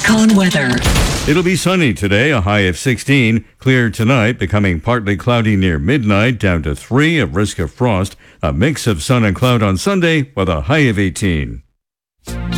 Yukon weather. It'll be sunny today, a high of 16. Clear tonight, becoming partly cloudy near midnight, down to 3, a risk of frost. A mix of sun and cloud on Sunday with a high of 18.